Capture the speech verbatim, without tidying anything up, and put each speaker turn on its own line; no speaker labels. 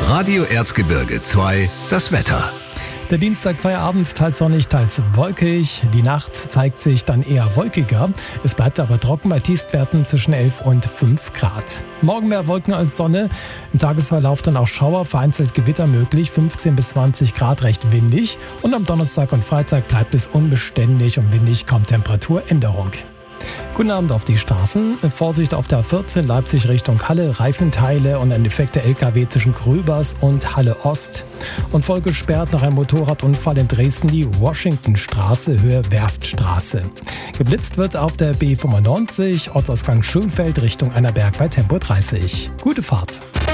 Radio Erzgebirge zwei, das Wetter.
Der Dienstag Feierabend teils sonnig, teils wolkig. Die Nacht zeigt sich dann eher wolkiger. Es bleibt aber trocken bei Tiefstwerten zwischen elf und fünf Grad. Morgen mehr Wolken als Sonne. Im Tagesverlauf dann auch Schauer, vereinzelt Gewitter möglich. fünfzehn bis zwanzig Grad, recht windig. Und am Donnerstag und Freitag bleibt es unbeständig und windig, kaum Temperaturänderung. Guten Abend auf die Straßen. Vorsicht auf der A vierzehn Leipzig Richtung Halle, Reifenteile und ein defekter L K W zwischen Gröbers und Halle Ost. Und voll gesperrt nach einem Motorradunfall in Dresden die Washingtonstraße, Höhe Werftstraße. Geblitzt wird auf der B fünfundneunzig, Ortsausgang Schönfeld Richtung Einerberg bei Tempo dreißig. Gute Fahrt.